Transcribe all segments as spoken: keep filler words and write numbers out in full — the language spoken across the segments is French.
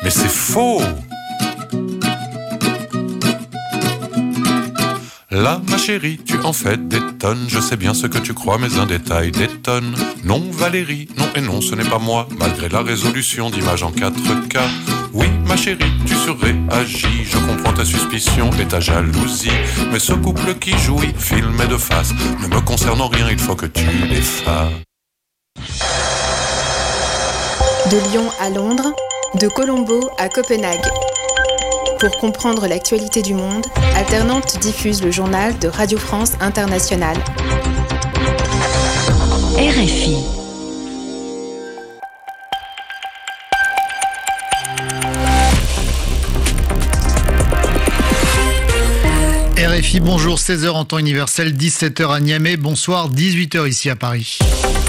Mais c'est faux. Là, ma chérie, tu en fais des tonnes. Je sais bien ce que tu crois, mais un détail détonne. Non, Valérie, non et non, ce n'est pas moi. Malgré la résolution d'image en quatre K. Oui, ma chérie, tu surréagis. Je comprends ta suspicion et ta jalousie. Mais ce couple qui jouit, filmé de face, ne me concerne en rien, il faut que tu les fasses. De Lyon à Londres, de Colombo à Copenhague. Pour comprendre l'actualité du monde, Alternante diffuse le journal de Radio France Internationale. R F I. R F I, bonjour, seize heures en temps universel, dix-sept heures à Niamey, bonsoir, dix-huit heures ici à Paris.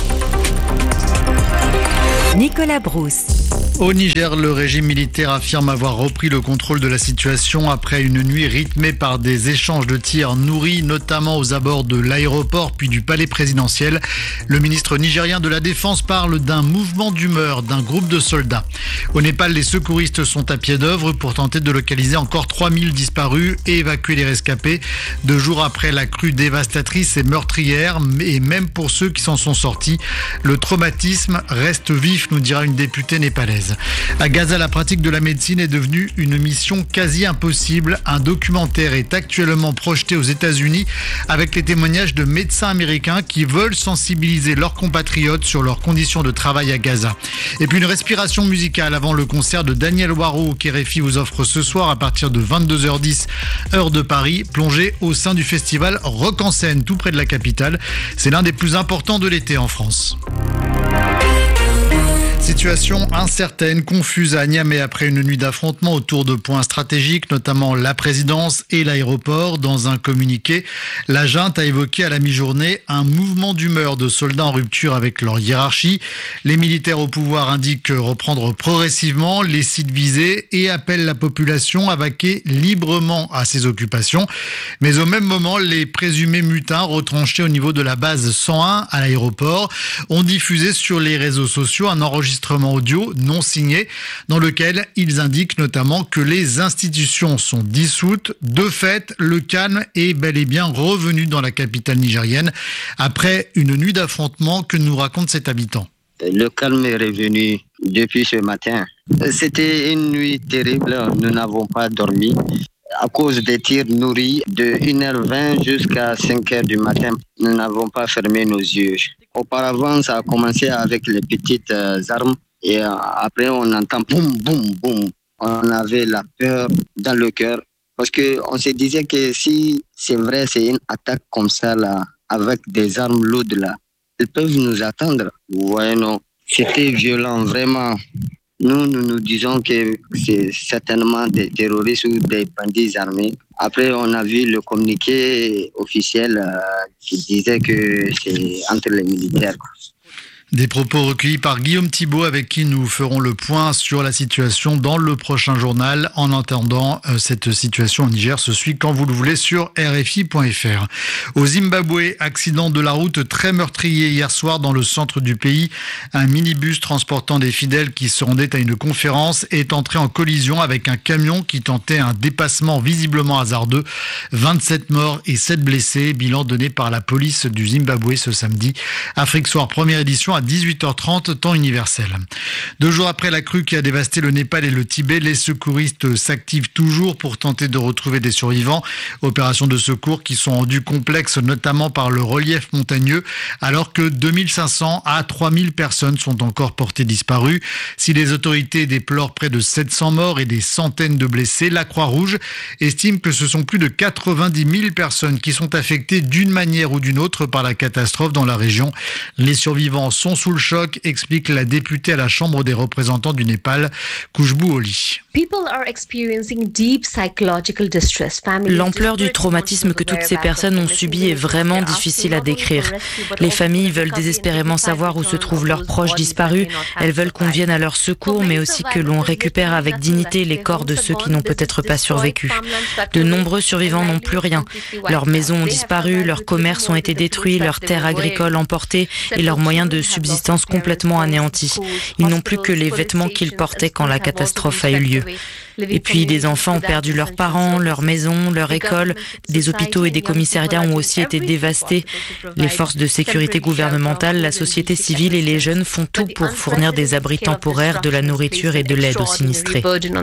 Nicolas Brousse. Au Niger, le régime militaire affirme avoir repris le contrôle de la situation après une nuit rythmée par des échanges de tirs nourris, notamment aux abords de l'aéroport puis du palais présidentiel. Le ministre nigérien de la Défense parle d'un mouvement d'humeur d'un groupe de soldats. Au Népal, les secouristes sont à pied d'œuvre pour tenter de localiser encore trois mille disparus et évacuer les rescapés. Deux jours après la crue dévastatrice et meurtrière, et même pour ceux qui s'en sont sortis, le traumatisme reste vif, nous dira une députée népalaise. À Gaza, la pratique de la médecine est devenue une mission quasi impossible. Un documentaire est actuellement projeté aux États-Unis avec les témoignages de médecins américains qui veulent sensibiliser leurs compatriotes sur leurs conditions de travail à Gaza. Et puis une respiration musicale avant le concert de Daniel Waro qu'R F I vous offre ce soir à partir de vingt-deux heures dix, heure de Paris, plongé au sein du festival Rock en Seine, tout près de la capitale. C'est l'un des plus importants de l'été en France. Situation incertaine, confuse à Niamey après une nuit d'affrontement autour de points stratégiques, notamment la présidence et l'aéroport. Dans un communiqué, la junte a évoqué à la mi-journée un mouvement d'humeur de soldats en rupture avec leur hiérarchie. Les militaires au pouvoir indiquent reprendre progressivement les sites visés et appellent la population à vaquer librement à ses occupations. Mais au même moment, les présumés mutins retranchés au niveau de la base cent un à l'aéroport ont diffusé sur les réseaux sociaux un enregistrement audio non signé dans lequel ils indiquent notamment que les institutions sont dissoutes. De fait, le calme est bel et bien revenu dans la capitale nigérienne après une nuit d'affrontement. Que nous raconte cet habitant. Le calme est revenu depuis ce matin. C'était une nuit terrible, nous n'avons pas dormi à cause des tirs nourris de une heure vingt jusqu'à cinq heures du matin. Nous n'avons pas fermé nos yeux. Auparavant, ça a commencé avec les petites euh, armes et euh, après on entend boum, boum, boum. On avait la peur dans le cœur parce qu'on se disait que si c'est vrai, c'est une attaque comme ça là, avec des armes lourdes là, ils peuvent nous attendre. Vous voyez, non, c'était violent, vraiment. Nous, nous nous disons que c'est certainement des terroristes ou des bandits armés. Après, on a vu le communiqué officiel euh, qui disait que c'est entre les militaires, quoi. Des propos recueillis par Guillaume Thibault avec qui nous ferons le point sur la situation dans le prochain journal. En attendant, cette situation au Niger se suit quand vous le voulez sur R F I point F R. Au Zimbabwe, accident de la route très meurtrier hier soir dans le centre du pays. Un minibus transportant des fidèles qui se rendaient à une conférence est entré en collision avec un camion qui tentait un dépassement visiblement hasardeux. vingt-sept morts et sept blessés. Bilan donné par la police du Zimbabwe ce samedi. Afrique Soir, première édition à dix-huit heures trente, temps universel. Deux jours après la crue qui a dévasté le Népal et le Tibet, les secouristes s'activent toujours pour tenter de retrouver des survivants. Opérations de secours qui sont rendues complexes, notamment par le relief montagneux, alors que deux mille cinq cents à trois mille personnes sont encore portées disparues. Si les autorités déplorent près de sept cents morts et des centaines de blessés, la Croix-Rouge estime que ce sont plus de quatre-vingt-dix mille personnes qui sont affectées d'une manière ou d'une autre par la catastrophe dans la région. Les survivants sont sous le choc, explique la députée à la Chambre des représentants du Népal, Khushbu Oli. L'ampleur du traumatisme que toutes ces personnes ont subi est vraiment difficile à décrire. Les familles veulent désespérément savoir où se trouvent leurs proches disparus. Elles veulent qu'on vienne à leur secours, mais aussi que l'on récupère avec dignité les corps de ceux qui n'ont peut-être pas survécu. De nombreux survivants n'ont plus rien. Leurs maisons ont disparu, leurs commerces ont été détruits, leurs terres agricoles emportées et leurs moyens de subsistance subsistance complètement anéantis. Ils n'ont plus que les vêtements qu'ils portaient quand la catastrophe a eu lieu. Et puis des enfants ont perdu leurs parents, leurs maisons, leur école. Des hôpitaux et des commissariats ont aussi été dévastés. Les forces de sécurité gouvernementales, la société civile et les jeunes font tout pour fournir des abris temporaires, de la nourriture et de l'aide aux sinistrés.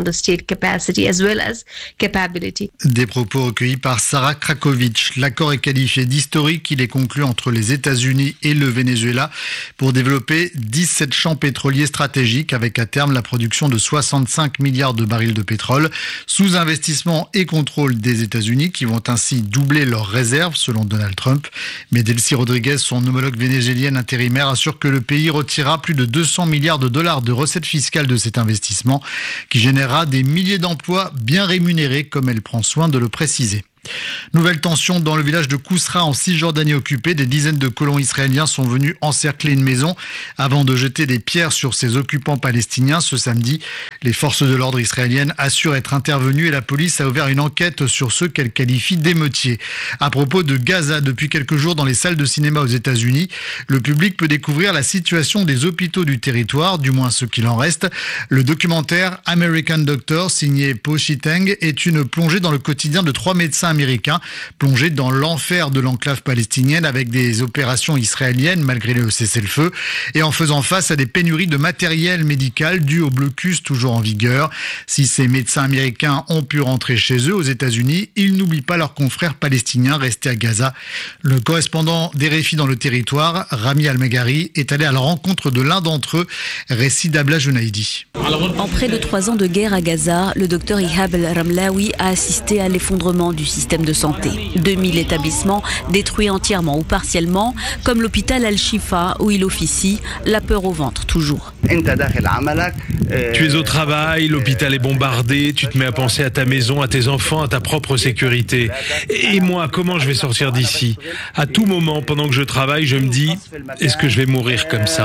Des propos recueillis par Sarah Krakovic. L'accord est qualifié d'historique. Il est conclu entre les États-Unis et le Venezuela pour développer dix-sept champs pétroliers stratégiques avec à terme la production de soixante-cinq milliards de barils de pétrole, sous investissement et contrôle des États-Unis qui vont ainsi doubler leurs réserves selon Donald Trump. Mais Delcy Rodriguez, son homologue vénézuélienne intérimaire, assure que le pays retirera plus de deux cents milliards de dollars de recettes fiscales de cet investissement qui générera des milliers d'emplois bien rémunérés, comme elle prend soin de le préciser. Nouvelle tension dans le village de Kousra en Cisjordanie occupée. Des dizaines de colons israéliens sont venus encercler une maison avant de jeter des pierres sur ses occupants palestiniens ce samedi. Les forces de l'ordre israéliennes assurent être intervenues et la police a ouvert une enquête sur ceux qu'elle qualifie d'émeutiers. À propos de Gaza, depuis quelques jours dans les salles de cinéma aux États-Unis, le public peut découvrir la situation des hôpitaux du territoire, du moins ce qu'il en reste. Le documentaire American Doctor, signé Po Shiteng, est une plongée dans le quotidien de trois médecins américains plongés dans l'enfer de l'enclave palestinienne avec des opérations israéliennes malgré le cessez-le-feu et en faisant face à des pénuries de matériel médical dues au blocus toujours en vigueur. Si ces médecins américains ont pu rentrer chez eux aux États-Unis, ils n'oublient pas leurs confrères palestiniens restés à Gaza. Le correspondant d'R F I dans le territoire, Rami Al-Meghari, est allé à la rencontre de l'un d'entre eux, récit d'Abla Junaidi. En près de trois ans de guerre à Gaza, le docteur Ihab El-Ramlawi a assisté à l'effondrement du système de santé. deux mille établissements détruits entièrement ou partiellement, comme l'hôpital Al-Shifa où il officie, la peur au ventre toujours. Tu es au travail, l'hôpital est bombardé, tu te mets à penser à ta maison, à tes enfants, à ta propre sécurité. Et moi, comment je vais sortir d'ici ? À tout moment, pendant que je travaille, je me dis, est-ce que je vais mourir comme ça ?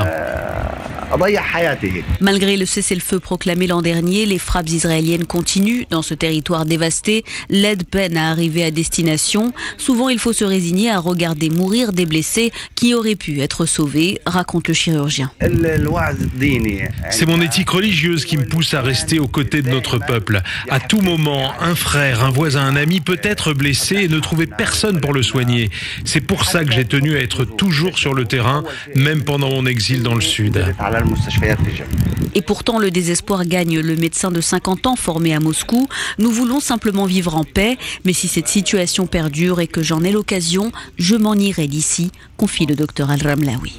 Malgré le cessez-le-feu proclamé l'an dernier, les frappes israéliennes continuent dans ce territoire dévasté. L'aide peine à arriver à destination. Souvent, il faut se résigner à regarder mourir des blessés qui auraient pu être sauvés, raconte le chirurgien. C'est mon éthique religieuse qui me pousse à rester aux côtés de notre peuple. À tout moment, un frère, un voisin, un ami peut être blessé et ne trouver personne pour le soigner. C'est pour ça que j'ai tenu à être toujours sur le terrain, même pendant mon exil dans le sud. Et pourtant, le désespoir gagne le médecin de cinquante ans formé à Moscou. Nous voulons simplement vivre en paix, mais si cette situation perdure et que j'en ai l'occasion, je m'en irai d'ici, confie le docteur Al-Ramlawi.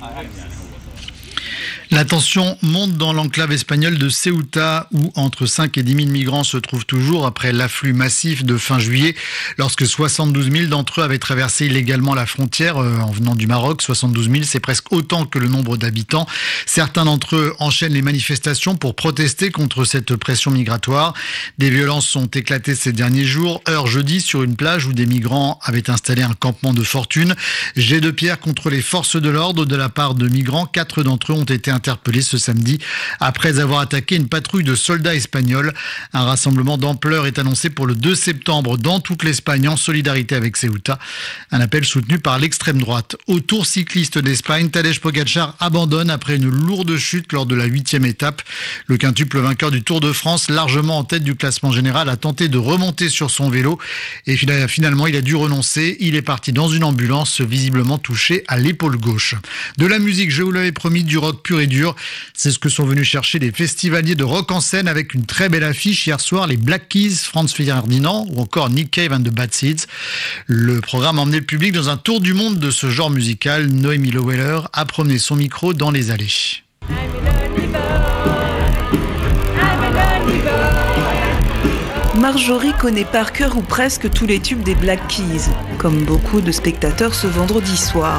La tension monte dans l'enclave espagnole de Ceuta où entre cinq et dix mille migrants se trouvent toujours après l'afflux massif de fin juillet lorsque soixante-douze mille d'entre eux avaient traversé illégalement la frontière euh, en venant du Maroc. soixante-douze mille, c'est presque autant que le nombre d'habitants. Certains d'entre eux enchaînent les manifestations pour protester contre cette pression migratoire. Des violences sont éclatées ces derniers jours. Heure jeudi sur une plage où des migrants avaient installé un campement de fortune. Jet de pierre contre les forces de l'ordre de la part de migrants. Quatre d'entre eux ont été interpellés ce samedi après avoir attaqué une patrouille de soldats espagnols. Un rassemblement d'ampleur est annoncé pour le deux septembre dans toute l'Espagne en solidarité avec Ceuta. Un appel soutenu par l'extrême droite. Au Tour cycliste d'Espagne, Tadej Pogacar abandonne après une lourde chute lors de la huitième étape. Le quintuple vainqueur du Tour de France, largement en tête du classement général, a tenté de remonter sur son vélo et finalement il a dû renoncer. Il est parti dans une ambulance visiblement touché à l'épaule gauche. De la musique, je vous l'avais promis, du rock pur et dur. C'est ce que sont venus chercher les festivaliers de rock en scène avec une très belle affiche hier soir, les Black Keys, Franz Ferdinand ou encore Nick Cave and the Bad Seeds. Le programme a emmené le public dans un tour du monde de ce genre musical. Noémie Loweller a promené son micro dans les allées. Marjorie connaît par cœur ou presque tous les tubes des Black Keys, comme beaucoup de spectateurs ce vendredi soir.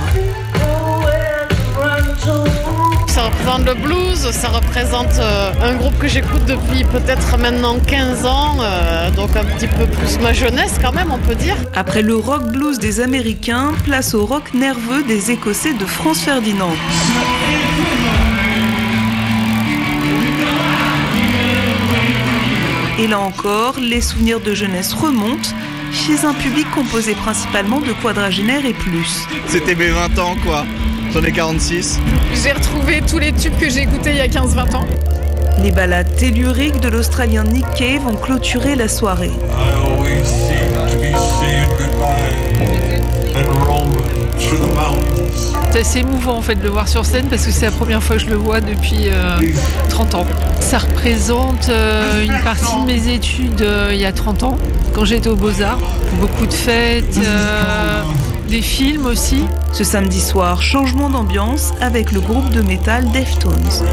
Ça représente le blues, ça représente euh, un groupe que j'écoute depuis peut-être maintenant quinze ans, euh, donc un petit peu plus ma jeunesse quand même, on peut dire. Après le rock blues des Américains, place au rock nerveux des Écossais de Franz Ferdinand. Et là encore, les souvenirs de jeunesse remontent chez un public composé principalement de quadragénaires et plus. C'était mes vingt ans quoi. J'en ai quarante-six. J'ai retrouvé tous les tubes que j'ai écoutés il y a quinze vingt ans. Les ballades telluriques de l'Australien Nick Cave vont clôturer la soirée. C'est assez émouvant en fait de le voir sur scène parce que c'est la première fois que je le vois depuis euh, trente ans. Ça représente euh, une partie de mes études euh, il y a trente ans, quand j'étais aux Beaux-Arts. Beaucoup de fêtes, euh, des films aussi. Ce samedi soir, changement d'ambiance avec le groupe de métal Deftones.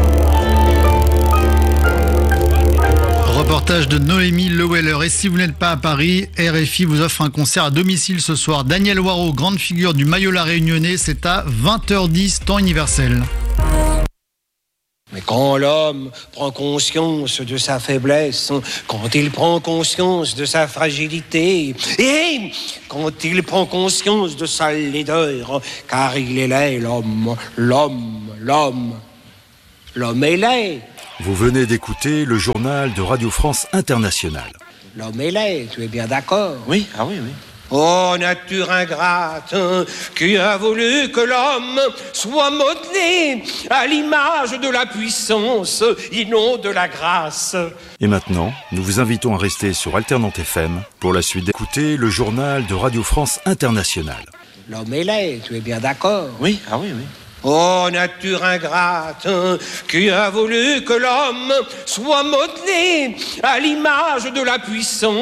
Reportage de Noémie Leweller. Et si vous n'êtes pas à Paris, R F I vous offre un concert à domicile ce soir. Daniel Waro, grande figure du Mayol-La réunionnais, c'est à vingt heures dix, temps universel. Mais quand l'homme prend conscience de sa faiblesse, quand il prend conscience de sa fragilité, et quand il prend conscience de sa laideur, car il est laid, l'homme, l'homme, l'homme, l'homme est laid. Vous venez d'écouter le journal de Radio France Internationale. L'homme est laid, tu es bien d'accord? Oui, ah oui, oui. Oh, nature ingrate, qui a voulu que l'homme soit modelé à l'image de la puissance et non de la grâce. Et maintenant, nous vous invitons à rester sur Alternante F M pour la suite d'écouter le journal de Radio France Internationale. L'homme est laid, tu es bien d'accord? Oui, ah oui, oui. Oh, nature ingrate, qui a voulu que l'homme soit modelé à l'image de la puissance